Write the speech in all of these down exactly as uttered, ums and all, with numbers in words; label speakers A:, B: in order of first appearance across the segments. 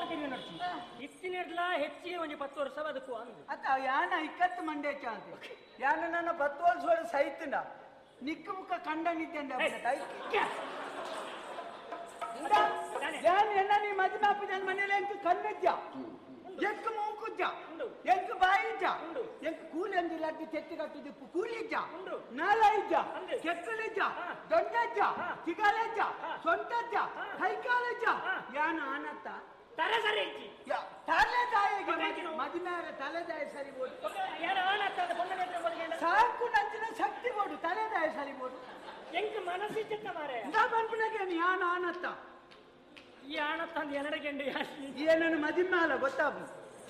A: ತಿರುಗಿ ನೋಡ್ತಿ ಇತ್ತಿನಿಡ್ಲ ಹೆಚ್ಚಿಗೆ ಒಂದು ಪತ್ತು ವರ್ಷ ಬದುಕು ಅಂದು
B: ಅತ್ತ ಯಾನ ಇಕ್ಕತ್ತು ಮಂಡೆ ಚಾಂತಿ ಯಾನ ನನ್ನ ಪತ್ತು ವರ್ಷ ಸಹಿತನ ನಿಕ್ಕು ಮುಖ ಕಂಡನಿದ್ದೆ ಯಾನ್ ಎನ್ನ ನೀ ಮದುವೆ ಅಪ್ಪನ ಮನೇಲಿ ಎಂಕು ಕಣ್ಣಿದ್ಯ ಎಂಕು ಮೂಕುಜ್ಜ ಎಂಕು ಬಾಯಿಜ್ಜ ಎಂಕು ಕೂಲಿ ಅಂದಿಲ್ಲ ಅಡ್ಡಿ ತೆತ್ತಿ ಕಟ್ಟಿದ್ದು ಕೂಲಿಜ್ಜ ನಾಲ ಇಜ್ಜ ಕೆಕ್ಕಲಿಜ್ಜ ದೊಡ್ಡಜ್ಜ ಚಿಗಾಲಜ್ಜ ಸೊಂಟಜ್ಜ ಕೈಕಾಲಜ್ಜ ಯಾನ ಆನತ್ತ
A: ತಲೆ ಸರಿ
B: ತಲೆ ದಾಯಿಗೆ ಮದುವೆ ತಲೆ ದಾಯ ಸರಿ ಬೋಡು ಸಾಕು ನಂಚಿನ ಶಕ್ತಿ ಬೋಡು ತಲೆ ದಾಯ ಸರಿ ಬೋಡು
A: ಎಂಕ್ ಮನಸ್ಸಿಚ್ಚ ಮಾರೆ
B: ಮನ್ಪುನಗೆ ಯಾನ ಆನತ್ತ
A: ಈ ಹಣ ತಂದು ಎರಡಗೆಂಡು
B: ಏನನ್ನು ಮದಿಮ ಅಲ್ಲ ಗೊತ್ತಾಗು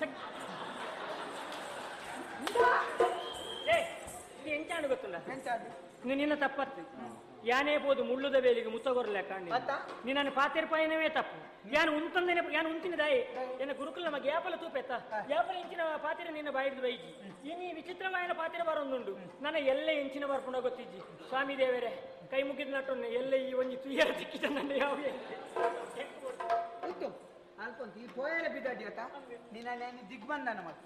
A: ಎಂಚಾಡು ಗೊತ್ತಿಲ್ಲ
B: ಎಂಚಾಡು
A: ನೀನು ನಿನ್ನ ತಪ್ಪತ್ತು ಯಾನೇ ಬೋದು ಮುಳ್ಳುದ ಬೇಲಿಗೆ ಮುತ್ತಗೊರ್ಲೆ ಕಾಣಿ ನೀನು ಪಾತಿರ ಪಾಯನವೇ ತಪ್ಪು ಯಾನು ಉಂತಂದೇನೆ ಯಾನು ಉಂತಿನ ದಾಯಿ ಏನ ಗುರುಕುಲ ನಮಗೆ ಯಾಪಲ ತೂಪೆತ್ತ ಯಾಪಲ ಇಂಚಿನ ಪಾತಿರ ನಿನ್ನ ಬಾಯಿಡ್ದು ಬೈಜಿ ಇನ್ನು ಈ ವಿಚಿತ್ರವಾಯನ ಪಾತಿರ ಬರೊಂದುಂಡು ನನ್ನ ಎಲ್ಲೇ ಇಂಚಿನ ಬರ್ಪುಣ ಗೊತ್ತಿಜ್ಜಿ ಸ್ವಾಮಿ ದೇವರೇ ಕೈ ಮುಗಿದ ನಟೊನ್ನೆ ಎಲ್ಲೇ ಈ ಒಂದು ತುಯ್ಯರ ಸಿಕ್ಕಿದ ನನ್ನ ಯಾವ
B: ಇತ್ತು ಅನ್ಕೊಂತ ಈ ಪೋಯಲ ಬಿದ್ದಾಡಿ ಅತ್ತ ನೀನು ದಿಗ್ಬಂಧನ ಮಾಡ್ತೀನಿ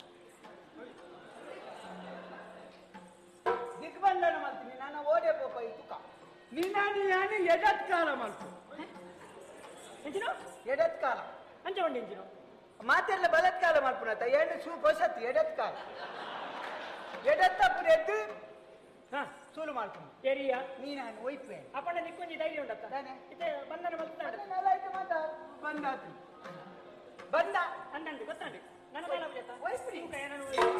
B: ದಿಗ್ಬಂಧನ ಮಾಡ್ತೀನಿ ನಾನು ಓಡೇ ಪೋಪ ಈ ತುಕ ನೀನಾನಿ ಯಾನಿ ಎಡತ್ ಕಾಲ ಮಾಡ್ತು
A: ಎಂಚಿನ
B: ಎಡತ್ ಕಾಲ
A: ಅಂಚ ಉಂಡು ಎಂಚಿನ
B: ಮಾತೆಲ್ಲ ಬಲತ್ಕಾಲ ಮಾಡ್ಪುಣತ ಏನು ಸೂ ಹೊಸತ್ತು ಎಡತ್ ಕಾಲ ಎಡತ್ತಪ್ಪು ಎದ್ದು
A: ಹಾ
B: ಸೂಲು ಮಾಡ್ತೀನಿ
A: ಏರಿಯಾ
B: ನೀನಾನು ಒಯ್ಪೆ
A: ಅಪ್ಪಣ್ಣ ನಿಕ್ಕೊಂಜಿ ಧೈರ್ಯ ಉಂಡತ್ತ ಇತ್ತೆ ಬಂಧನ ಮಾಡ್ತಾನೆ
B: ಮಾತ ಬಂದಾತು ಬಂದ
A: ಅಂದಂಡು ಗೊತ್ತಾಂಡು ನನ್ನ ಬಾಳ
B: ಒಯ್ಪುಡಿ